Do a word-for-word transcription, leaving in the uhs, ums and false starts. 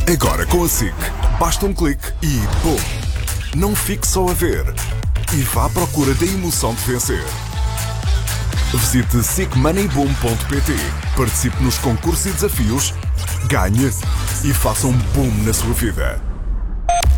Agora com a SIC, basta um clique e bum! Não fique só a ver e vá à procura da emoção de vencer. Visite sic money boom ponto pt, participe nos concursos e desafios, ganhe e faça um boom na sua vida.